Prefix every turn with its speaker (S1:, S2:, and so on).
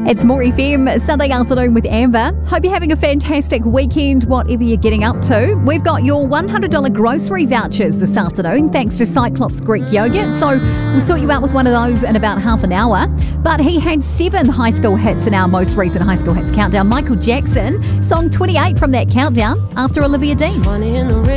S1: It's More FM, Sunday afternoon with Amber. Hope you're having a fantastic weekend, whatever you're getting up to. We've got your $100 grocery vouchers this afternoon, thanks to Cyclops Greek Yogurt. So we'll sort you out with one of those in about half an hour. But he had 7 high school hits in our most recent high school hits countdown. Michael Jackson, song 28 from that countdown after Olivia Dean.